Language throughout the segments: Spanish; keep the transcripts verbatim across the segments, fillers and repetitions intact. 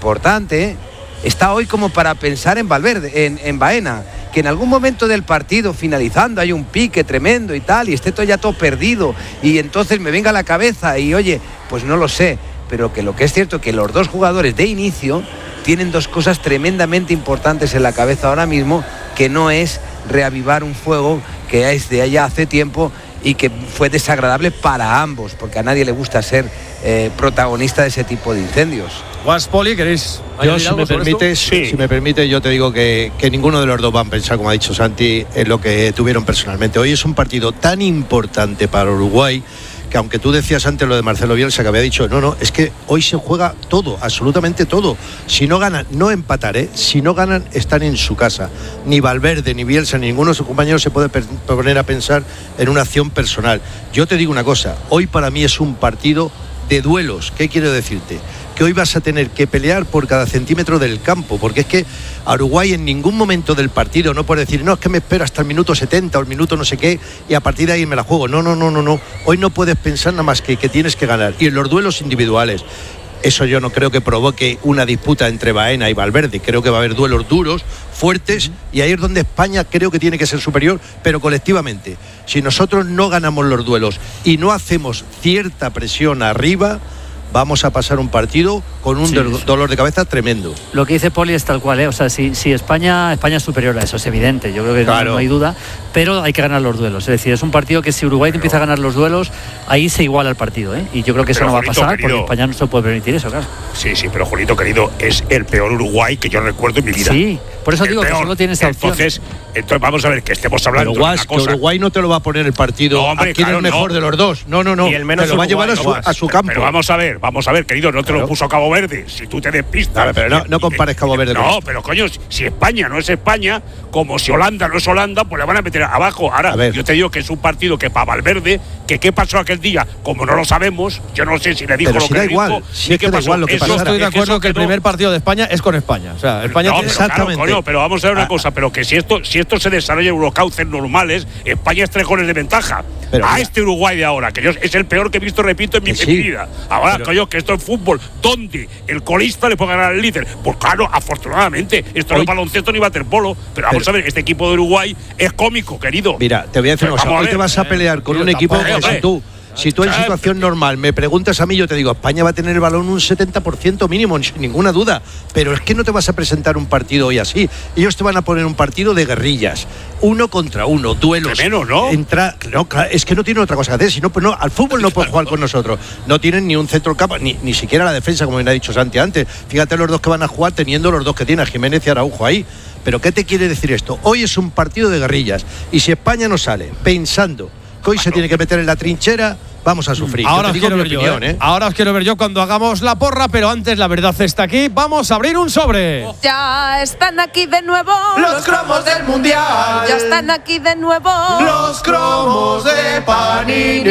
importante está hoy como para pensar en Valverde, en, en Baena, que en algún momento del partido finalizando hay un pique tremendo y tal, y esté todo ya todo perdido, y entonces me venga a la cabeza y oye, pues no lo sé, pero que lo que es cierto es que los dos jugadores de inicio tienen dos cosas tremendamente importantes en la cabeza ahora mismo, que no es reavivar un fuego que es de allá hace tiempo y que fue desagradable para ambos, porque a nadie le gusta ser eh, protagonista de ese tipo de incendios. Guaspoli, ¿queréis? Yo, si me permite, sí. si me permite, yo te digo que, que ninguno de los dos van a pensar, como ha dicho Santi, en lo que tuvieron personalmente. Hoy es un partido tan importante para Uruguay que, aunque tú decías antes lo de Marcelo Bielsa, que había dicho, no, no, es que hoy se juega todo, absolutamente todo. Si no ganan, no empatar, ¿eh? Si no ganan, están en su casa. Ni Valverde, ni Bielsa, ni ninguno de sus compañeros se puede poner a pensar en una acción personal. Yo te digo una cosa, hoy para mí es un partido de duelos. ¿Qué quiero decirte? Que hoy vas a tener que pelear por cada centímetro del campo, porque es que a Uruguay en ningún momento del partido no puede decir, no, es que me espero hasta el minuto setenta o el minuto no sé qué y a partir de ahí me la juego. No, no, no, no, no. Hoy no puedes pensar nada más que que tienes que ganar. Y en los duelos individuales, eso yo no creo que provoque una disputa entre Baena y Valverde. Creo que va a haber duelos duros, fuertes, y ahí es donde España creo que tiene que ser superior, pero colectivamente. Si nosotros no ganamos los duelos y no hacemos cierta presión arriba, vamos a pasar un partido con un sí, do- dolor de cabeza tremendo. Lo que dice Poli es tal cual, ¿eh? O sea, si, si España España es superior a eso, es evidente, yo creo que claro. no, no hay duda, pero hay que ganar los duelos. Es decir, es un partido que si Uruguay pero... empieza a ganar los duelos, ahí se iguala el partido, ¿eh? Y yo creo que eso pero, no va Julito, a pasar, querido, porque España no se puede permitir eso, claro. Sí, sí, pero Julito, querido, es el peor Uruguay que yo recuerdo en mi vida. Sí, por eso el digo peor. que solo tiene esa opción. Entonces, entonces vamos a ver, que estemos hablando pero, Guas, de una cosa. Que Uruguay no te lo va a poner el partido, no, hombre, a quién claro, es mejor no. de los dos. No, no, no, y el menos te lo va a llevar a su, a su campo. Pero vamos a ver, vamos a ver, querido, no te claro. lo puso Cabo Verde. Si tú te despistas. Vale, pero no, no compares Cabo Verde no, con No, pero coño, si España no es España, como si Holanda no es Holanda, pues le van a meter abajo. Ahora, yo te digo que es un partido que para Valverde, que qué pasó aquel día, como no lo sabemos, yo no sé si le dijo pero lo si que da le igual, dijo. Si es que da igual lo que eso pasara. Estoy de acuerdo es que, que el no, primer partido de España es con España. O sea, España no, tiene… pero Exactamente. Claro, coño, pero vamos a ver una cosa, pero que si esto, si esto se desarrolla en los cauces normales, España es tres goles de ventaja. Pero a mira. este Uruguay de ahora, que yo, es el peor que he visto, repito, en mi, sí. en mi vida. Ahora, pero, coño, que esto es fútbol, ¿dónde el colista le puede ganar al líder? Pues claro, afortunadamente, esto hoy, no es baloncesto ni waterpolo, pero vamos pero, a ver, este equipo de Uruguay es cómico, querido. Mira, te voy a decir una cosa, hoy te vas a pelear con eh, un equipo que si tú… Si tú en situación normal me preguntas a mí, yo te digo, España va a tener el balón un setenta por ciento mínimo, sin ninguna duda. Pero es que no te vas a presentar un partido hoy así. Ellos te van a poner un partido de guerrillas. Uno contra uno, duelos. Menos, ¿no? Entra, no, es que no tienen otra cosa que hacer. Si no, pues no, al fútbol no pueden jugar con nosotros. No tienen ni un centro campo, ni, ni siquiera la defensa, como me ha dicho Santi antes. Fíjate los dos que van a jugar teniendo los dos que tienen, Jiménez y Araujo ahí. Pero ¿qué te quiere decir esto? Hoy es un partido de guerrillas. Y si España no sale pensando que hoy bueno. se tiene que meter en la trinchera, vamos a sufrir. Ahora os quiero ver yo, opinión, ¿eh? ¿eh? Ahora os quiero ver yo cuando hagamos la porra, pero antes la verdad está aquí. Vamos a abrir un sobre. Ya están aquí de nuevo los cromos del mundial. Ya están aquí de nuevo los cromos de Panini.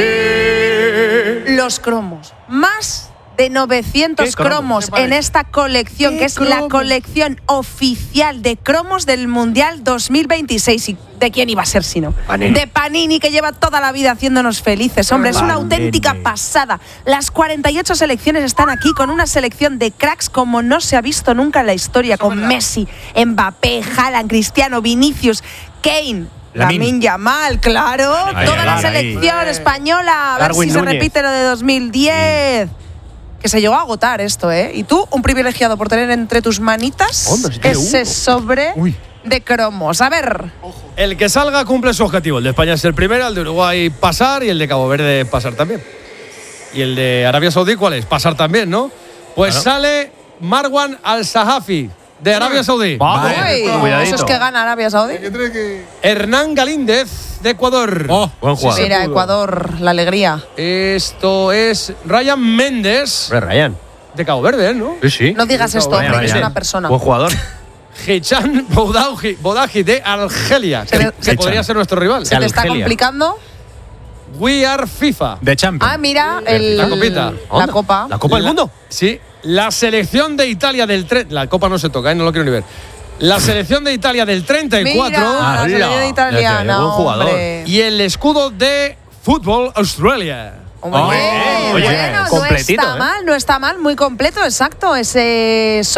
Los cromos más de novecientos cromos en esta colección, que es cromo? la colección oficial de cromos del Mundial dos mil veintiséis. ¿Y de quién iba a ser sino? Panini. De Panini, que lleva toda la vida haciéndonos felices. Hombre, es una auténtica pasada. Las cuarenta y ocho selecciones están aquí con una selección de cracks como no se ha visto nunca en la historia, con Messi, Mbappé, Haaland, Cristiano, Vinicius, Kane, Lamine Yamal, claro, ahí, toda ahí, la selección ahí. española. A ver Darwin si Núñez. Se repite lo de dos mil diez. Que se llegó a agotar esto, ¿eh? Y tú, un privilegiado por tener entre tus manitas Onda, si ese sobre Uy. de cromos. A ver. El que salga cumple su objetivo. El de España es el primero, el de Uruguay pasar y el de Cabo Verde pasar también. ¿Y el de Arabia Saudí cuál es? Pasar también, ¿no? Pues claro. sale Marwan Al-Sahafi de Arabia Saudí. Vale. Eso es que gana Arabia Saudí. Hernán Galíndez de Ecuador. Oh, buen jugador. Mira, Ecuador, la alegría. Esto es Ryan Méndez. Ryan. De Cabo Verde, ¿no? Sí, sí. No digas esto, hombre, Ryan. que es una persona. Buen jugador. Hichan Boudahi, Boudahi de Argelia, que, te, que podría ser nuestro rival. ¿Se te está complicando? We Are FIFA. De Champions. Ah, mira, el, la copita. La copa. ¿La Copa del la, Mundo? Sí. La selección de Italia del… Tre- la copa no se toca, ¿eh? No lo quiero ni ver. La selección de Italia del treinta y cuatro. Mira, la selección de italiana, buen jugador. Hombre. Y el escudo de Fútbol Australia. Hombre, oh, oye, bueno, completito, no está ¿eh? mal, no está mal, muy completo, exacto, ese